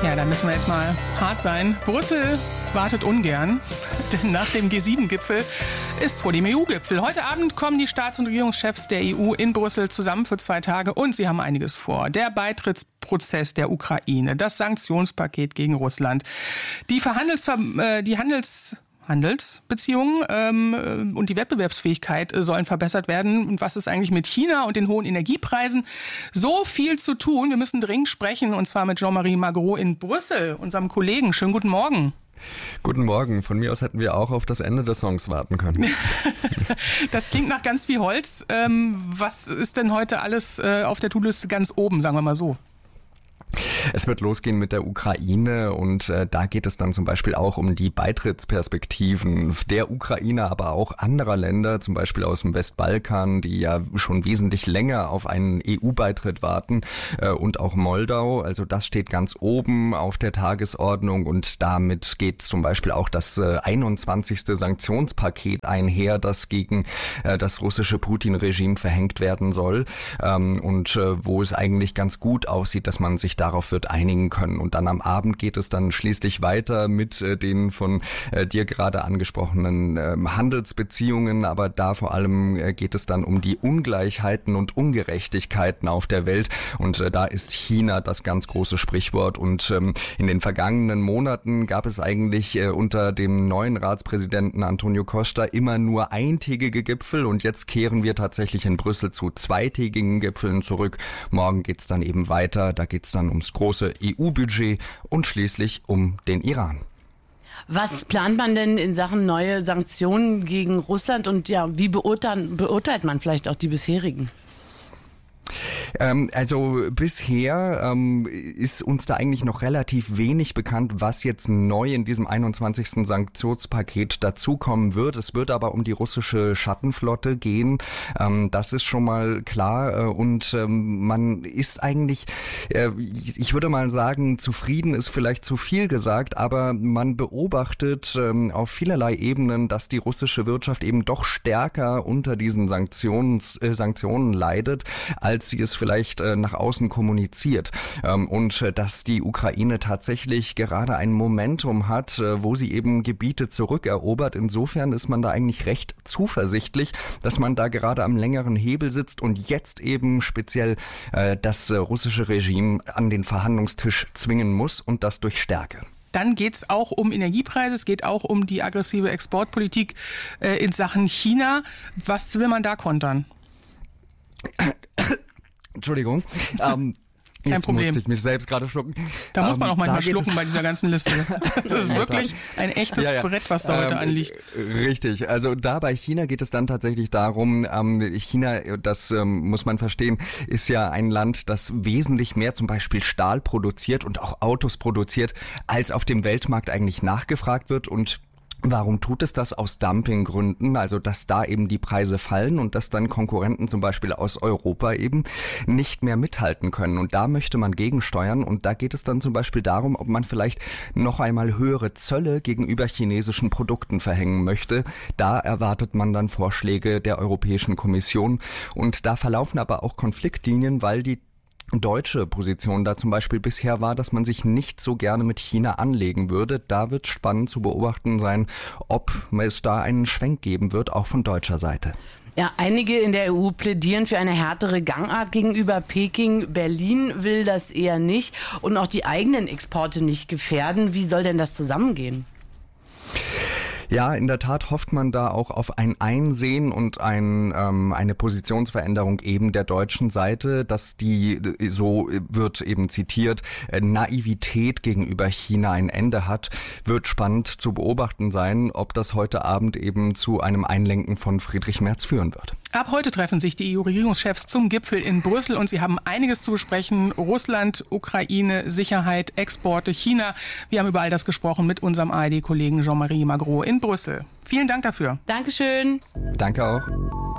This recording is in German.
Ja, da müssen wir jetzt mal hart sein. Brüssel wartet ungern, denn nach dem G7-Gipfel ist vor dem EU-Gipfel. Heute Abend kommen die Staats- und Regierungschefs der EU in Brüssel zusammen für 2 Tage und sie haben einiges vor. Der Beitrittsprozess der Ukraine, das Sanktionspaket gegen Russland, die Handelsbeziehungen und die Wettbewerbsfähigkeit sollen verbessert werden. Und was ist eigentlich mit China und den hohen Energiepreisen? So viel zu tun. Wir müssen dringend sprechen, und zwar mit Jean-Marie Magro in Brüssel, unserem Kollegen. Schönen guten Morgen. Guten Morgen. Von mir aus hätten wir auch auf das Ende des Songs warten können. Das klingt nach ganz viel Holz. Was ist denn heute alles auf der To-Do-Liste ganz oben, sagen wir mal so? Es wird losgehen mit der Ukraine und da geht es dann zum Beispiel auch um die Beitrittsperspektiven der Ukraine, aber auch anderer Länder, zum Beispiel aus dem Westbalkan, die ja schon wesentlich länger auf einen EU-Beitritt warten, und auch Moldau. Also das steht ganz oben auf der Tagesordnung und damit geht zum Beispiel auch das 21. Sanktionspaket einher, das gegen das russische Putin-Regime verhängt werden soll, und wo es eigentlich ganz gut aussieht, dass man sich darauf wird einigen können. Und dann am Abend geht es dann schließlich weiter mit den von dir gerade angesprochenen Handelsbeziehungen. Aber da vor allem geht es dann um die Ungleichheiten und Ungerechtigkeiten auf der Welt. Und da ist China das ganz große Sprichwort. Und in den vergangenen Monaten gab es eigentlich unter dem neuen Ratspräsidenten Antonio Costa immer nur eintägige Gipfel. Und jetzt kehren wir tatsächlich in Brüssel zu zweitägigen Gipfeln zurück. Morgen geht es dann eben weiter. Da geht es dann ums große EU-Budget und schließlich um den Iran. Was plant man denn in Sachen neue Sanktionen gegen Russland und ja, wie beurteilt man vielleicht auch die bisherigen? Also bisher ist uns da eigentlich noch relativ wenig bekannt, was jetzt neu in diesem 21. Sanktionspaket dazukommen wird. Es wird aber um die russische Schattenflotte gehen. Das ist schon mal klar. Und man ist eigentlich, ich würde mal sagen, zufrieden ist vielleicht zu viel gesagt, aber man beobachtet auf vielerlei Ebenen, dass die russische Wirtschaft eben doch stärker unter diesen Sanktionen leidet, als sie es vielleicht nach außen kommuniziert. Und dass die Ukraine tatsächlich gerade ein Momentum hat, wo sie eben Gebiete zurückerobert. Insofern ist man da eigentlich recht zuversichtlich, dass man da gerade am längeren Hebel sitzt und jetzt eben speziell das russische Regime an den Verhandlungstisch zwingen muss und das durch Stärke. Dann geht es auch um Energiepreise, es geht auch um die aggressive Exportpolitik in Sachen China. Was will man da kontern? Entschuldigung. Kein Jetzt Problem. musste ich mich selbst gerade schlucken. Da muss man auch manchmal schlucken bei dieser ganzen Liste. Das ist wirklich ein echtes Brett, was da heute anliegt. Richtig. Also da bei China geht es dann tatsächlich darum, China, das muss man verstehen, ist ja ein Land, das wesentlich mehr zum Beispiel Stahl produziert und auch Autos produziert, als auf dem Weltmarkt eigentlich nachgefragt wird. Und warum tut es das? Aus Dumpinggründen, also dass da eben die Preise fallen und dass dann Konkurrenten zum Beispiel aus Europa eben nicht mehr mithalten können. Und da möchte man gegensteuern und da geht es dann zum Beispiel darum, ob man vielleicht noch einmal höhere Zölle gegenüber chinesischen Produkten verhängen möchte. Da erwartet man dann Vorschläge der Europäischen Kommission und da verlaufen aber auch Konfliktlinien, weil die deutsche Position da zum Beispiel bisher war, dass man sich nicht so gerne mit China anlegen würde. Da wird spannend zu beobachten sein, ob es da einen Schwenk geben wird, auch von deutscher Seite. Ja, einige in der EU plädieren für eine härtere Gangart gegenüber Peking. Berlin will das eher nicht und auch die eigenen Exporte nicht gefährden. Wie soll denn das zusammengehen? Ja, in der Tat hofft man da auch auf ein Einsehen und eine Positionsveränderung eben der deutschen Seite, dass die, so wird eben zitiert, Naivität gegenüber China ein Ende hat. Wird spannend zu beobachten sein, ob das heute Abend eben zu einem Einlenken von Friedrich Merz führen wird. Ab heute treffen sich die EU-Regierungschefs zum Gipfel in Brüssel und sie haben einiges zu besprechen. Russland, Ukraine, Sicherheit, Exporte, China. Wir haben über all das gesprochen mit unserem ARD-Kollegen Jean-Marie Magro in Brüssel. Vielen Dank dafür. Dankeschön. Danke auch.